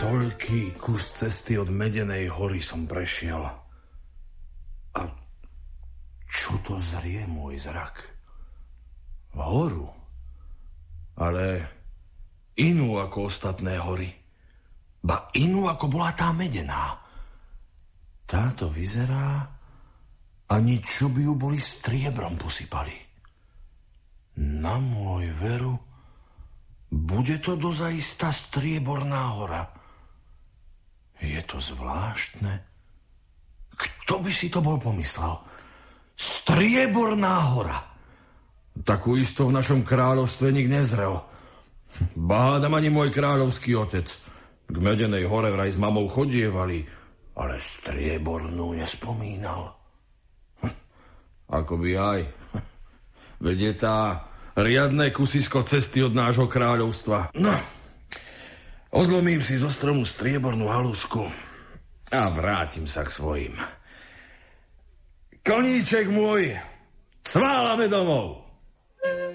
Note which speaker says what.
Speaker 1: Toľký kus cesty od Medenej hory som prešiel. A čo to zrie môj zrak? Horu. Ale inú ako ostatné hory. Ba inú ako bola tá Medená. Táto vyzerá, ani čo by ju boli striebrom posypali. Na môj veru, bude to dozajista Strieborná hora. Je to zvláštne. Kto by si to bol pomyslel? Strieborná hora. Takú isto v našom kráľovstve nik nezrel. Bádam ani môj kráľovský otec. K Medenej hore vraj s mamou chodievali, ale Striebornú nespomínal. Akoby aj. Veď je tá riadne kusisko cesty od nášho kráľovstva. No, odlomím si zo stromu striebornú halúsku a vrátim sa k svojim. Koníček môj, cválame domov!